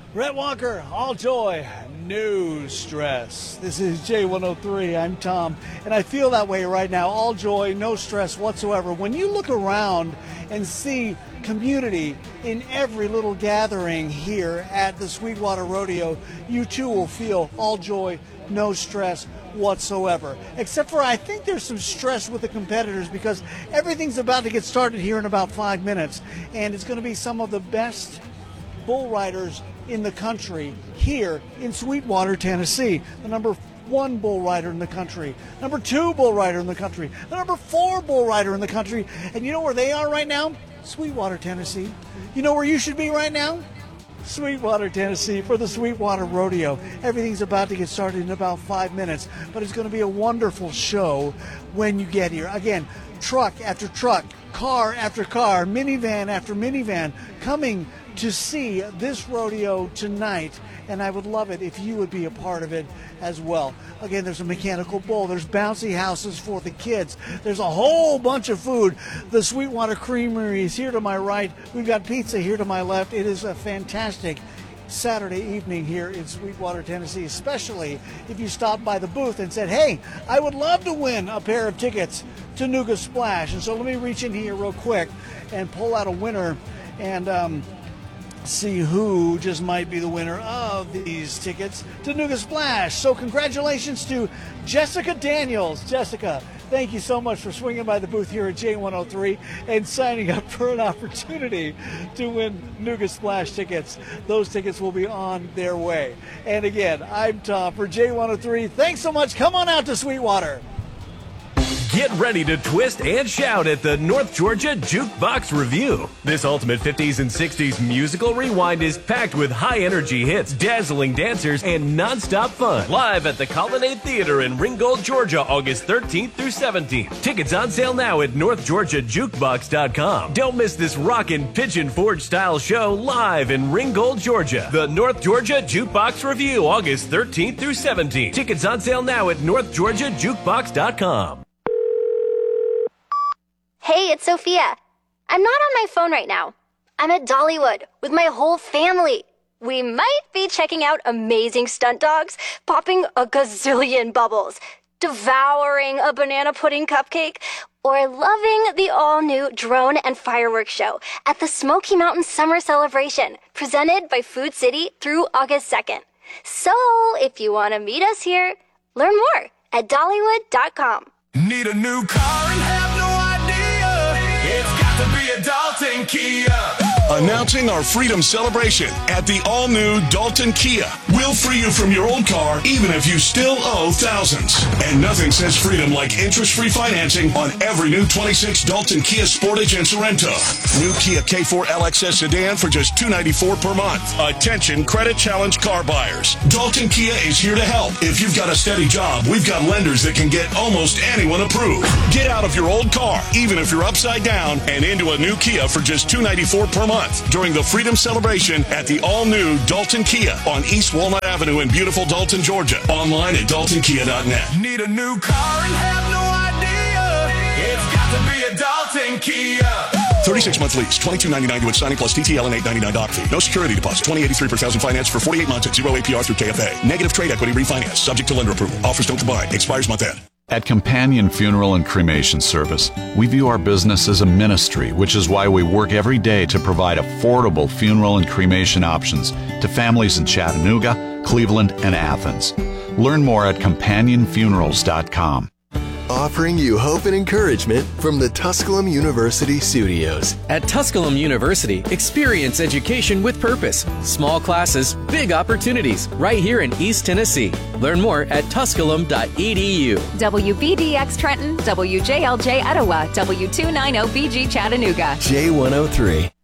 Rhett Walker, all joy, no stress. This is J103. I'm Tom, and I feel that way right now. All joy, no stress whatsoever. When you look around and see community in every little gathering here at the Sweetwater Rodeo, you too will feel all joy, no stress whatsoever. Except for I think there's some stress with the competitors because everything's about to get started here in about 5 minutes, and it's going to be some of the best bull riders in the country here in Sweetwater, Tennessee. The number 1 bull rider in the country, number 2 bull rider in the country, the number 4 bull rider in the country. And you know where they are right now? Sweetwater, Tennessee. You know where you should be right now? Sweetwater, Tennessee for the Sweetwater Rodeo. Everything's about to get started in about 5 minutes, but it's going to be a wonderful show when you get here. Again, truck after truck, car after car, minivan after minivan coming to see this rodeo tonight, and I would love it if you would be a part of it as well. Again, there's a mechanical bull, there's bouncy houses for the kids, there's a whole bunch of food. The Sweetwater Creamery is here to my right, we've got pizza here to my left. It is a fantastic Saturday evening here in Sweetwater, Tennessee, especially if you stopped by the booth and said, hey, I would love to win a pair of tickets to Nooga Splash. And so let me reach in here real quick and pull out a winner and see who just might be the winner of these tickets to Nooga Splash. So congratulations to Jessica Daniels. Jessica, thank you so much for swinging by the booth here at J103 and signing up for an opportunity to win Nooga Splash tickets. Those tickets will be on their way. And again, I'm Tom for J103. Thanks so much. Come on out to Sweetwater. Get ready to twist and shout at the North Georgia Jukebox Review. This ultimate 50s and 60s musical rewind is packed with high-energy hits, dazzling dancers, and non-stop fun. Live at the Colonnade Theater in Ringgold, Georgia, August 13th through 17th. Tickets on sale now at NorthGeorgiaJukebox.com. Don't miss this rockin' Pigeon Forge-style show live in Ringgold, Georgia. The North Georgia Jukebox Review, August 13th through 17th. Tickets on sale now at NorthGeorgiaJukebox.com. Hey, it's Sophia. I'm not on my phone right now. I'm at Dollywood with my whole family. We might be checking out amazing stunt dogs, popping a gazillion bubbles, devouring a banana pudding cupcake, or loving the all-new drone and fireworks show at the Smoky Mountain Summer Celebration, presented by Food City through August 2nd. So, if you want to meet us here, learn more at Dollywood.com. Need a new car and have no idea? It's got to be a Dalton Kia. Announcing our Freedom Celebration at the all-new Dalton Kia. We'll free you from your old car even if you still owe thousands. And nothing says freedom like interest-free financing on every new 26 Dalton Kia Sportage and Sorento. New Kia K4 LXS sedan for just $294 per month. Attention credit challenge car buyers. Dalton Kia is here to help. If you've got a steady job, we've got lenders that can get almost anyone approved. Get out of your old car, even if you're upside down, and into a new Kia for just $294 per month during the Freedom Celebration at the all-new Dalton Kia on East Walnut Avenue in beautiful Dalton, Georgia. Online at daltonkia.net. Need a new car and have no idea? It's got to be a Dalton Kia. 36-month lease, $22.99 with signing plus TTL and $8.99 doc fee. No security deposit, $20.83 per thousand finance for 48 months at 0 APR through KFA. Negative trade equity refinance, subject to lender approval. Offers don't combine. Expires month end. At Companion Funeral and Cremation Service, we view our business as a ministry, which is why we work every day to provide affordable funeral and cremation options to families in Chattanooga, Cleveland, and Athens. Learn more at CompanionFunerals.com. Offering you hope and encouragement from the Tusculum University studios. At Tusculum University, experience education with purpose. Small classes, big opportunities, right here in East Tennessee. Learn more at tusculum.edu. WBDX Trenton, WJLJ Etowah, W290BG Chattanooga. J103.